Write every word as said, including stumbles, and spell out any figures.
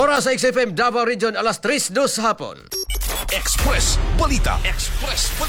Oras sa X F M Davao Region, alas tres dos hapon. Express Balita. Express Balita.